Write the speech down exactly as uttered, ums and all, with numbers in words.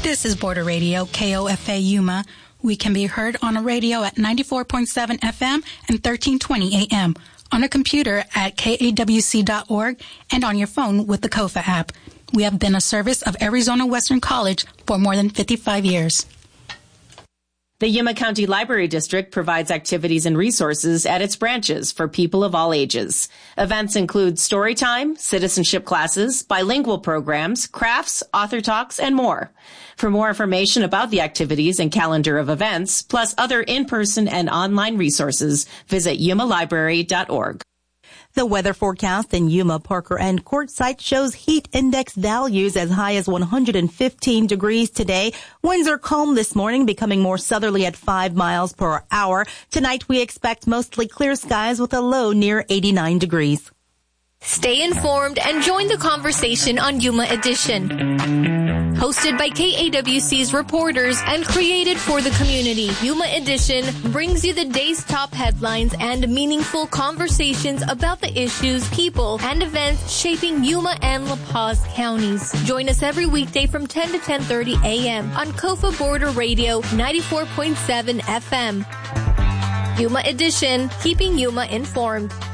This is Border Radio, K O F A Yuma. We can be heard on a radio at ninety-four point seven F M and thirteen twenty A M, on a computer at K A W C dot org, and on your phone with the KOFA app. We have been a service of Arizona Western College for more than fifty-five years. The Yuma County Library District provides activities and resources at its branches for people of all ages. Events include story time, citizenship classes, bilingual programs, crafts, author talks, and more. For more information about the activities and calendar of events, plus other in-person and online resources, visit yuma library dot org. The weather forecast in Yuma, Parker, and Quartzsite shows heat index values as high as one hundred fifteen degrees today. Winds are calm this morning, becoming more southerly at five miles per hour. Tonight, we expect mostly clear skies with a low near eighty-nine degrees. Stay informed and join the conversation on Yuma Edition. Hosted by K A W C's reporters and created for the community, Yuma Edition brings you the day's top headlines and meaningful conversations about the issues, people, and events shaping Yuma and La Paz counties. Join us every weekday from ten to ten thirty A M on KOFA Border Radio ninety-four point seven F M. Yuma Edition, keeping Yuma informed.